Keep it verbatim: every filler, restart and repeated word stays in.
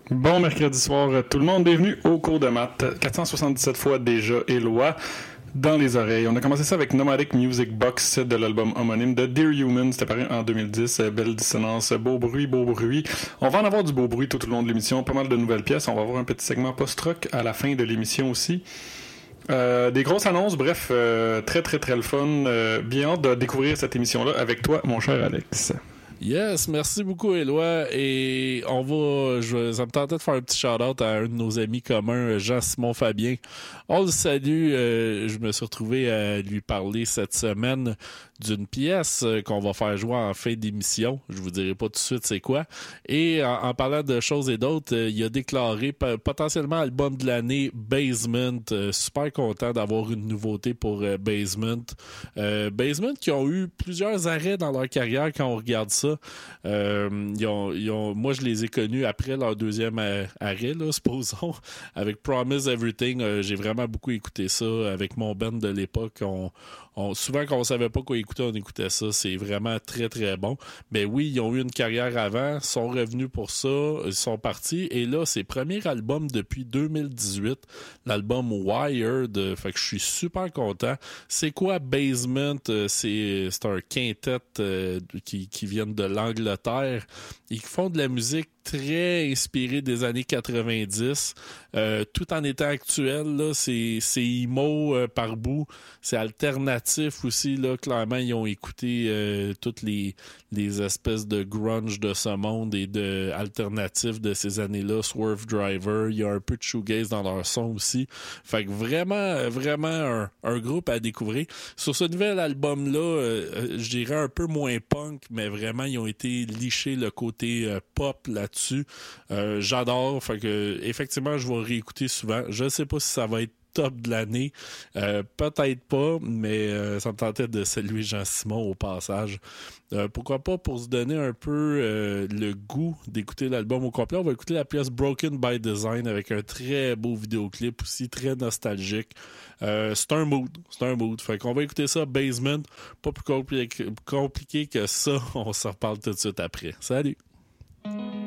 Bon mercredi soir, tout le monde, bienvenue au cours de maths. quatre cent soixante-dix-sept fois déjà Éloi dans les oreilles. On a commencé ça avec Nomadic Music Box de l'album homonyme de Dear Human. C'était paru en deux mille dix. Belle dissonance, beau bruit, beau bruit. On va en avoir du beau bruit tout au long de l'émission. Pas mal de nouvelles pièces. On va avoir un petit segment post-rock à la fin de l'émission aussi. Euh, des grosses annonces, bref, euh, très très très le fun. Euh, bien hâte de découvrir cette émission-là avec toi, mon cher Alex. Yes, merci beaucoup, Éloi. Et on va, je, ça me tentait de faire un petit shout-out à un de nos amis communs, Jean-Simon Fabien. On le salue. Euh, je me suis retrouvé à lui parler cette semaine d'une pièce qu'on va faire jouer en fin d'émission. Je vous dirai pas tout de suite c'est quoi. Et en, en parlant de choses et d'autres, euh, il a déclaré p- potentiellement album de l'année Basement. Euh, super content d'avoir une nouveauté pour euh, Basement. Euh, Basement qui ont eu plusieurs arrêts dans leur carrière quand on regarde ça. Euh, ils ont, ils ont, moi, je les ai connus après leur deuxième a- arrêt, là, supposons, avec Promise Everything. Euh, j'ai vraiment beaucoup écouté ça avec mon band de l'époque. On, on, souvent, quand on savait pas quoi écouter, on écoutait ça. C'est vraiment très, très bon. Mais oui, ils ont eu une carrière avant, sont revenus pour ça, ils sont partis. Et là, c'est le premier album depuis deux mille dix-huit, l'album Wired. Fait que je suis super content. C'est quoi Basement? C'est, c'est un quintet euh, qui, qui viennent de l'Angleterre. Ils font de la musique très inspirée des années quatre-vingt-dix, euh, tout en étant actuel. Là, c'est, c'est emo euh, par bout, c'est alternatif aussi. Là, clairement, ils ont écouté euh, toutes les, les espèces de grunge de ce monde et de alternatifs de ces années-là. Swerve Driver, il y a un peu de shoegaze dans leur son aussi. Fait que vraiment, vraiment un, un groupe à découvrir. Sur ce nouvel album-là, euh, je dirais un peu moins punk, mais vraiment, ils ont été lichés le côté euh, pop là-dessus. Euh, j'adore. Fait que, effectivement, je vais réécouter souvent. Je sais pas si ça va être top de l'année. Euh, peut-être pas, mais euh, ça me tentait de saluer Jean-Simon au passage. Euh, pourquoi pas pour se donner un peu euh, le goût d'écouter l'album au complet. On va écouter la pièce Broken by Design avec un très beau vidéoclip aussi, très nostalgique. Euh, c'est un mood. C'est un mood. Fait qu'on va écouter ça, Basement. Pas plus compli- compliqué que ça. On s'en reparle tout de suite après. Salut!